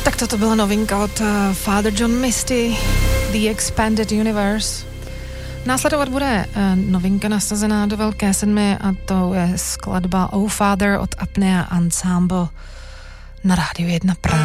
Tak toto byla novinka od Father John Misty, The Expanded Universe. Následovat bude novinka nasazená do Velké sedmi a to je skladba Oh Father od Apnea Ensemble na Rádiu 1 Praha.